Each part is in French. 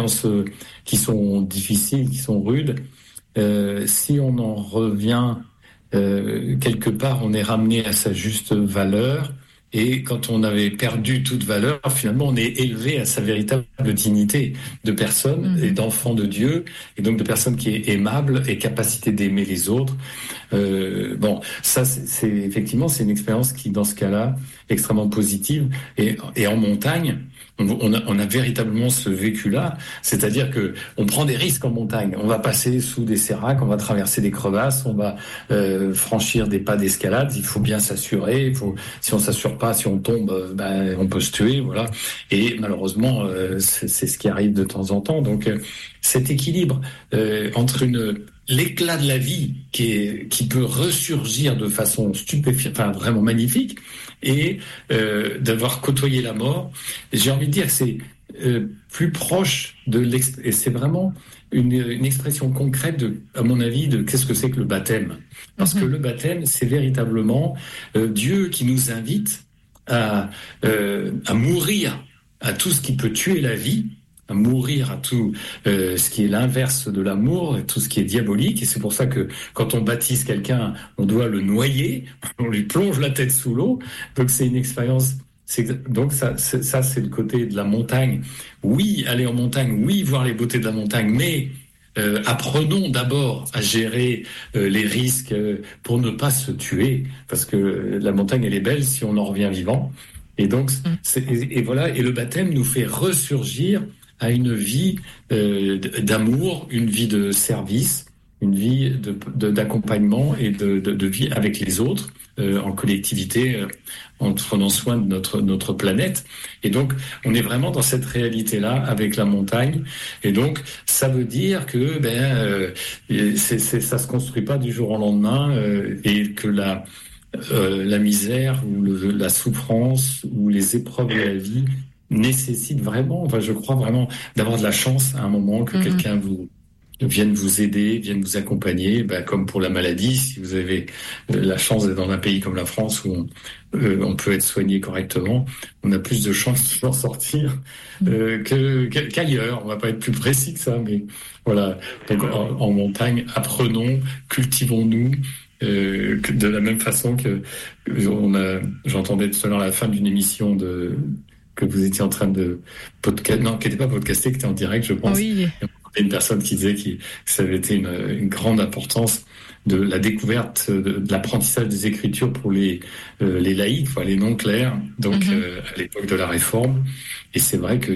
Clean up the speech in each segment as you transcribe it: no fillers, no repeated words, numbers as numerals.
expériences qui sont difficiles, qui sont rudes, si on en revient quelque part, on est ramené à sa juste valeur. Et quand on avait perdu toute valeur, finalement, on est élevé à sa véritable dignité de personne et d'enfant de Dieu, et donc de personne qui est aimable et capacité d'aimer les autres. Bon, ça, c'est effectivement, c'est une expérience qui, dans ce cas-là, est extrêmement positive. Et en montagne, on a véritablement ce vécu-là, c'est-à-dire que on prend des risques en montagne. On va passer sous des séracs, on va traverser des crevasses, on va franchir des pas d'escalade. Il faut bien s'assurer. Si on s'assure pas, si on tombe, on peut se tuer, voilà. Et malheureusement, c'est ce qui arrive de temps en temps. Donc, cet équilibre entre l'éclat de la vie qui peut ressurgir de façon stupéfiante, enfin vraiment magnifique, et d'avoir côtoyé la mort, j'ai envie de dire que c'est plus proche et c'est vraiment une expression concrète à mon avis, de qu'est-ce que c'est que le baptême. Parce que le baptême, c'est véritablement Dieu qui nous invite à mourir à tout ce qui peut tuer la vie, à mourir à tout ce qui est l'inverse de l'amour, et tout ce qui est diabolique. Et c'est pour ça que quand on baptise quelqu'un, on doit le noyer, on lui plonge la tête sous l'eau. Donc c'est une expérience. Donc ça, c'est le côté de la montagne. Oui, aller en montagne, oui, voir les beautés de la montagne, mais apprenons d'abord à gérer les risques pour ne pas se tuer, parce que la montagne, elle est belle si on en revient vivant. Et donc, voilà. Et le baptême nous fait ressurgir à une vie d'amour, une vie de service, une vie d'accompagnement et de vie avec les autres, en collectivité, en prenant soin de notre planète. Et donc, on est vraiment dans cette réalité-là avec la montagne. Et donc, ça veut dire que ça se construit pas du jour au lendemain, et que la misère ou la souffrance ou les épreuves de la vie nécessitent vraiment, je crois vraiment, d'avoir de la chance à un moment que quelqu'un vienne vous aider, vienne vous accompagner, comme pour la maladie, si vous avez la chance d'être dans un pays comme la France où on peut être soigné correctement, on a plus de chances d'en sortir qu'ailleurs. On va pas être plus précis que ça, mais voilà. Donc en montagne, apprenons, cultivons-nous, de la même façon que j'entendais tout à l'heure à la fin d'une émission que vous étiez en train de podcast, non, qui n'était pas podcasté, qui était en direct, je pense. Oui. Il y a une personne qui disait que ça avait été une grande importance de la découverte de l'apprentissage des Écritures pour les laïcs, les non-clercs, donc à l'époque de la Réforme. Et c'est vrai que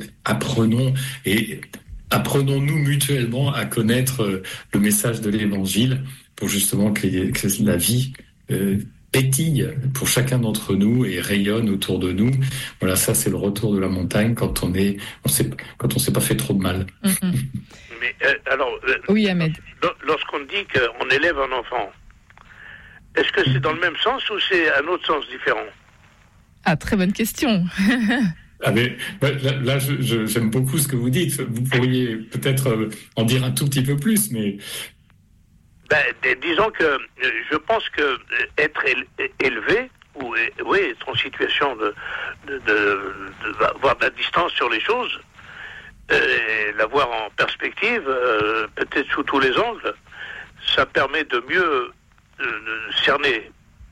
apprenons-nous mutuellement à connaître le message de l'Évangile pour justement que la vie pétille pour chacun d'entre nous et rayonne autour de nous. Voilà, ça c'est le retour de la montagne quand on s'est pas fait trop de mal. Mais oui, Ahmed. Lorsqu'on dit qu'on élève un enfant, est-ce que c'est dans le même sens ou c'est un autre sens différent? Ah, très bonne question. Mais là, j'aime beaucoup ce que vous dites. Vous pourriez peut-être en dire un tout petit peu plus, mais... disons que je pense que être élevé ou être en situation d'avoir de la distance sur les choses, l'avoir en perspective, peut-être sous tous les angles, ça permet de mieux cerner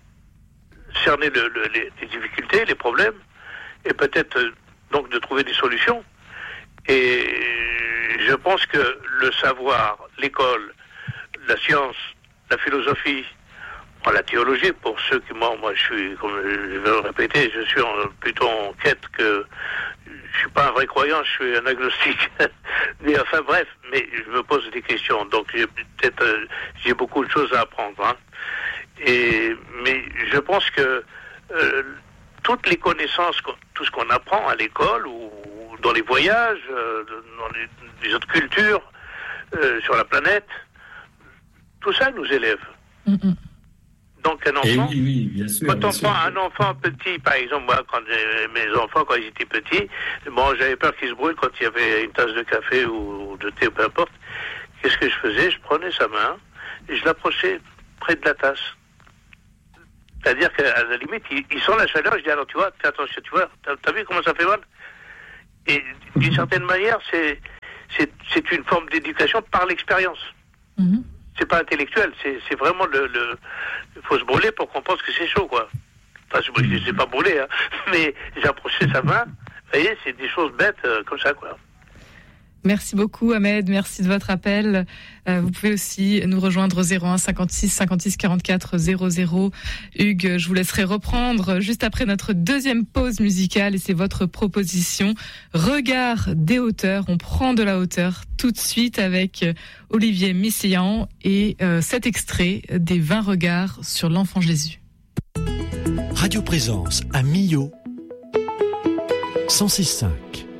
les difficultés, les problèmes, et peut-être donc de trouver des solutions. Et je pense que le savoir, l'école, la science, la philosophie, la théologie, pour ceux qui, moi je suis, comme je vais le répéter, je suis plutôt en quête que je suis pas un vrai croyant, je suis un agnostique. Mais enfin bref, mais je me pose des questions, donc j'ai beaucoup de choses à apprendre. Mais je pense que toutes les connaissances, tout ce qu'on apprend à l'école ou dans les voyages, dans les autres cultures, sur la planète, tout ça nous élève. Donc un enfant, oui, bien sûr, quand on prend un enfant petit, par exemple, moi, mes enfants, quand ils étaient petits, j'avais peur qu'ils se brûlent quand il y avait une tasse de café ou de thé, ou peu importe. Qu'est-ce que je faisais? Je prenais sa main et je l'approchais près de la tasse. C'est-à-dire qu'à la limite, il sent la chaleur, je dis, alors tu vois, fais attention, tu vois, t'as vu comment ça fait mal? Et d'une certaine manière, c'est c'est une forme d'éducation par l'expérience. C'est pas intellectuel, c'est vraiment il faut se brûler pour qu'on pense que c'est chaud, quoi. Enfin, je ne sais pas brûler, hein, mais j'ai approché sa main. Vous voyez, c'est des choses bêtes comme ça, quoi. Merci beaucoup, Ahmed. Merci de votre appel. Vous pouvez aussi nous rejoindre au 01 56 56 44 00. Hugues, je vous laisserai reprendre juste après notre deuxième pause musicale et c'est votre proposition. Regard des hauteurs. On prend de la hauteur tout de suite avec Olivier Messiaen et cet extrait des 20 regards sur l'enfant Jésus. Radio Présence à Millau 106.5.